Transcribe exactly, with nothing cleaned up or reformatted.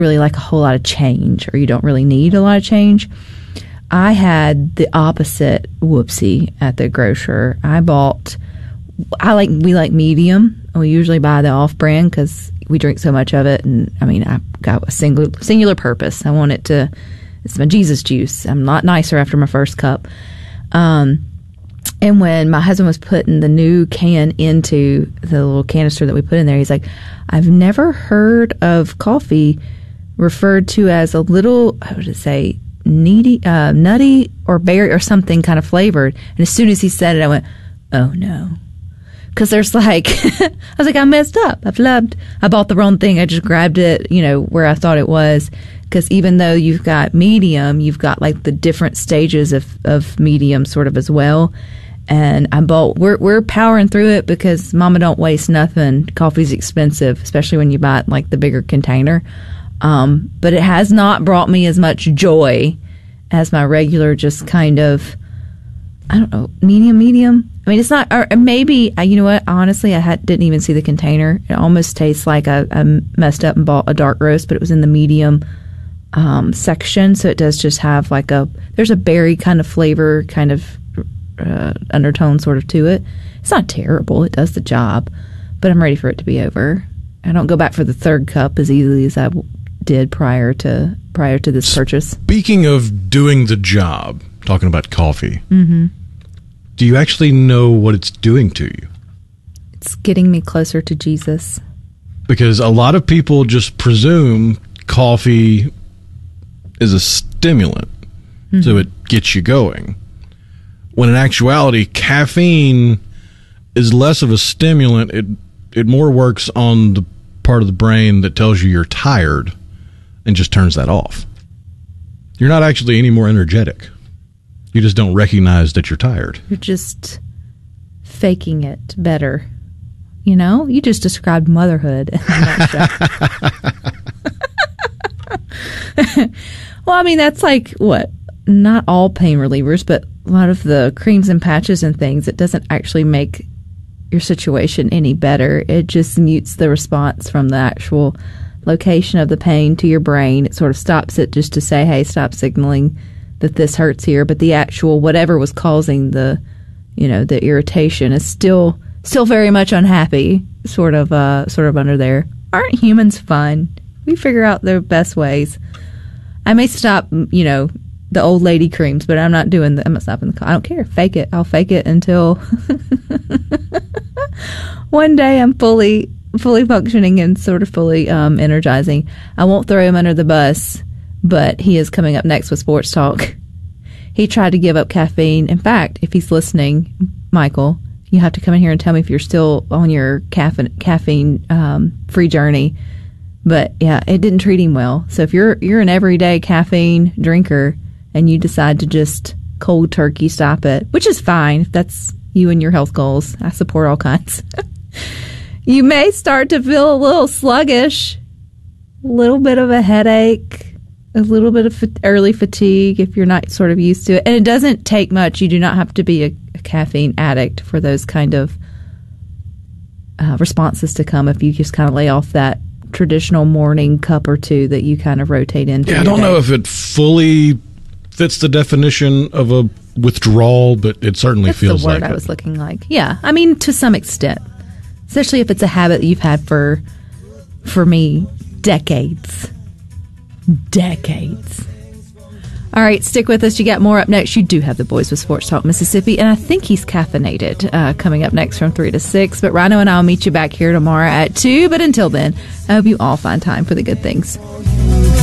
really like a whole lot of change, or you don't really need a lot of change. I had the opposite whoopsie at the grocer. I bought, I like, we like medium. We usually buy the off-brand because we drink so much of it. And I mean, I got a single, singular purpose. I want it to, it's my Jesus juice. I'm not nicer after my first cup. Um, and when my husband was putting the new can into the little canister that we put in there, he's like, I've never heard of coffee referred to as a little, how would it say, needy, uh, nutty or berry or something kind of flavored. And as soon as he said it, I went, oh no. Because there's like, I was like, I messed up. I flubbed. I bought the wrong thing. I just grabbed it, you know, where I thought it was. Because even though you've got medium, you've got like the different stages of, of medium sort of as well. And I bought, we're, we're powering through it because mama don't waste nothing. Coffee's expensive, especially when you buy it like the bigger container. Um, but it has not brought me as much joy as my regular, just kind of, I don't know, medium, medium. I mean, it's not, or maybe, you know what, honestly, I had, didn't even see the container. It almost tastes like I, I messed up and bought a dark roast, but it was in the medium um, section. So it does just have like a, there's a berry kind of flavor, kind of uh, undertone sort of to it. It's not terrible. It does the job, but I'm ready for it to be over. I don't go back for the third cup as easily as I did prior to prior to this purchase. Speaking of doing the job, talking about coffee, mm-hmm. do you actually know what it's doing to you? It's getting me closer to Jesus. Because a lot of people just presume coffee is a stimulant, mm-hmm. so it gets you going. When in actuality, caffeine is less of a stimulant. It it more works on the part of the brain that tells you you're tired and just turns that off. You're not actually any more energetic. You just don't recognize that you're tired. You're just faking it better. You know? You just described motherhood. Well, I mean, that's like, what? Not all pain relievers, but a lot of the creams and patches and things, it doesn't actually make your situation any better. It just mutes the response from the actual location of the pain to your brain. It sort of stops it just to say, hey, stop signaling that this hurts here. But the actual whatever was causing the, you know, the irritation is still still very much unhappy, sort of uh sort of under there. Aren't humans fun? We figure out the best ways. I may stop, you know, the old lady creams, but I'm not doing the, I'm not stopping the, I don't care. Fake it. I'll fake it until one day I'm fully, fully functioning and sort of fully um, energizing. I won't throw him under the bus, but he is coming up next with Sports Talk. He tried to give up caffeine. In fact, if he's listening, Michael, you have to come in here and tell me if you're still on your caffeine, caffeine um, free journey. But yeah, it didn't treat him well. So if you're you're an everyday caffeine drinker and you decide to just cold turkey stop it, which is fine if that's you and your health goals. I support all kinds. You may start to feel a little sluggish, a little bit of a headache, a little bit of early fatigue if you're not sort of used to it. And it doesn't take much. You do not have to be a, a caffeine addict for those kind of uh, responses to come if you just kind of lay off that traditional morning cup or two that you kind of rotate into. Yeah, I don't day. know if it fully fits the definition of a withdrawal, but it certainly That's feels the word like I it. was looking like. Yeah, I mean, to some extent, especially if it's a habit you've had for, for me, decades. Decades. All right, stick with us. You got more up next. You do have the boys with Sports Talk Mississippi, and I think he's caffeinated uh, coming up next from three to six. But Rhino and I will meet you back here tomorrow at two. But until then, I hope you all find time for the good things.